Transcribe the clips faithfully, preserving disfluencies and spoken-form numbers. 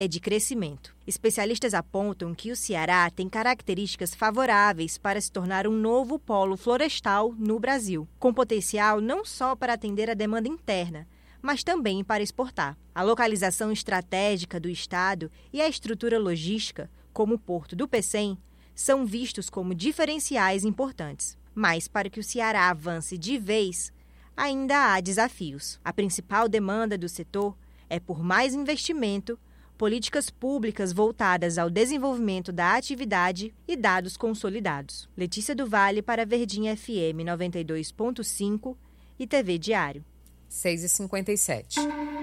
é de crescimento. Especialistas apontam que o Ceará tem características favoráveis para se tornar um novo polo florestal no Brasil, com potencial não só para atender a demanda interna, mas também para exportar. A localização estratégica do estado e a estrutura logística, como o Porto do Pecém, são vistos como diferenciais importantes. Mas para que o Ceará avance de vez, ainda há desafios. A principal demanda do setor é por mais investimento, políticas públicas voltadas ao desenvolvimento da atividade e dados consolidados. Letícia do Vale para Verdinha F M noventa e dois ponto cinco e T V Diário. seis e cinquenta e sete.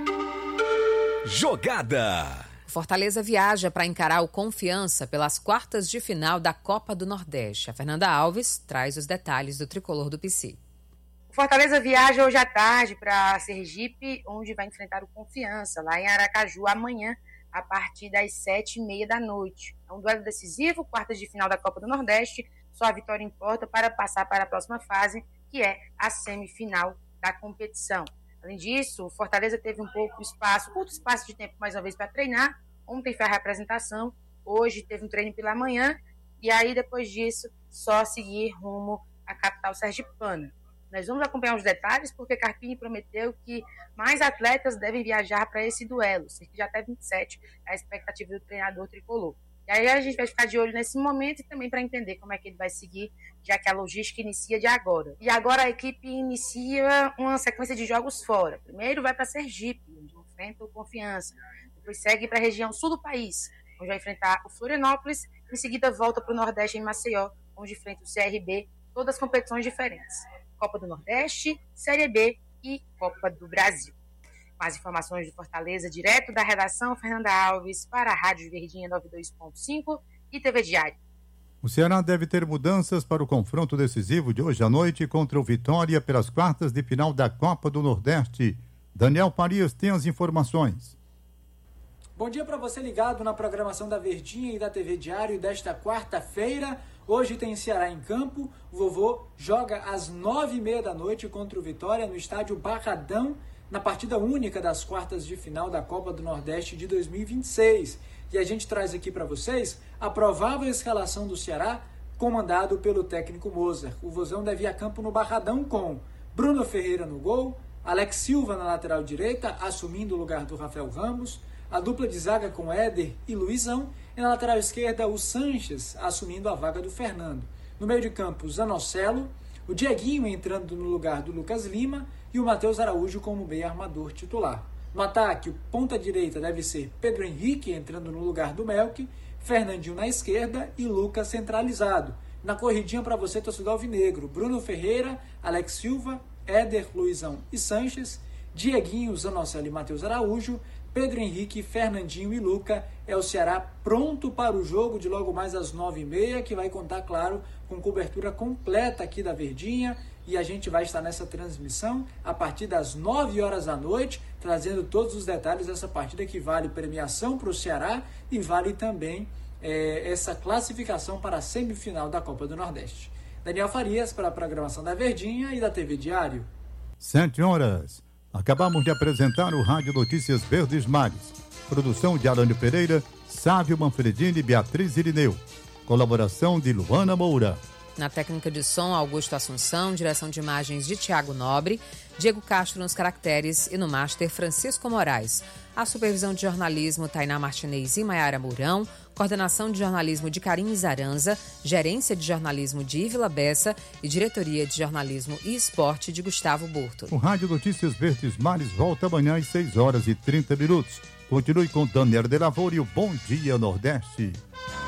Jogada. Fortaleza viaja para encarar o Confiança pelas quartas de final da Copa do Nordeste. A Fernanda Alves traz os detalhes do tricolor do P C. Fortaleza viaja hoje à tarde para Sergipe, onde vai enfrentar o Confiança, lá em Aracaju, amanhã, a partir das sete e meia da noite. É um duelo decisivo, quartas de final da Copa do Nordeste. Só a vitória importa para passar para a próxima fase, que é a semifinal da competição. Além disso, o Fortaleza teve um pouco espaço, curto espaço de tempo mais uma vez para treinar. Ontem foi a representação, hoje teve um treino pela manhã, e aí depois disso só seguir rumo à capital sergipana. Nós vamos acompanhar os detalhes, porque Carpini prometeu que mais atletas devem viajar para esse duelo, cerca de até vinte e sete é a expectativa do treinador tricolor. E aí a gente vai ficar de olho nesse momento e também para entender como é que ele vai seguir, já que a logística inicia de agora. E agora a equipe inicia uma sequência de jogos fora. Primeiro vai para Sergipe, onde enfrenta o Confiança. Depois segue para a região sul do país, onde vai enfrentar o Florianópolis. Em seguida volta para o Nordeste, em Maceió, onde enfrenta o C R B, todas as competições diferentes. Copa do Nordeste, Série B e Copa do Brasil. Mais informações do Fortaleza, direto da redação, Fernanda Alves, para a Rádio Verdinha noventa e dois ponto cinco e T V Diário. O Ceará deve ter mudanças para o confronto decisivo de hoje à noite contra o Vitória pelas quartas de final da Copa do Nordeste. Daniel Farias tem as informações. Bom dia para você ligado na programação da Verdinha e da T V Diário desta quarta-feira. Hoje tem Ceará em campo. O Vovô joga às nove e meia da noite contra o Vitória no estádio Barradão, na partida única das quartas de final da Copa do Nordeste de dois mil e vinte e seis. E a gente traz aqui para vocês a provável escalação do Ceará, comandado pelo técnico Moser. O Vozão deve ir a campo no Barradão com Bruno Ferreira no gol, Alex Silva na lateral direita, assumindo o lugar do Rafael Ramos, a dupla de zaga com Éder e Luizão, e na lateral esquerda o Sanches, assumindo a vaga do Fernando. No meio de campo, Zanocelo, o Dieguinho entrando no lugar do Lucas Lima e o Matheus Araújo como meio armador titular. No ataque, o ponta-direita deve ser Pedro Henrique entrando no lugar do Melk, Fernandinho na esquerda e Lucas centralizado. Na corridinha para você, torcedor alvinegro, Bruno Ferreira, Alex Silva, Éder, Luizão e Sanches, Dieguinho, Zanocelo e Matheus Araújo, Pedro Henrique, Fernandinho e Luca. É o Ceará pronto para o jogo de logo mais às nove e meia, que vai contar, claro, com cobertura completa aqui da Verdinha, e a gente vai estar nessa transmissão a partir das nove horas da noite, trazendo todos os detalhes dessa partida que vale premiação para o Ceará e vale também é, essa classificação para a semifinal da Copa do Nordeste. Daniel Farias para a programação da Verdinha e da T V Diário. Sete horas. Acabamos de apresentar o Rádio Notícias Verdes Mares. Produção de Alânio Pereira, Sávio Manfredini e Beatriz Irineu. Colaboração de Luana Moura. Na técnica de som, Augusto Assunção, direção de imagens de Tiago Nobre, Diego Castro nos caracteres e no master Francisco Moraes. A supervisão de jornalismo Tainá Martinez e Maiara Mourão, coordenação de jornalismo de Carim Zaranza, gerência de jornalismo de Ívila Bessa e diretoria de jornalismo e esporte de Gustavo Burto. O Rádio Notícias Verdes Mares volta amanhã às seis horas e trinta minutos. Continue com Daniel de Lavoura e o Bom Dia Nordeste.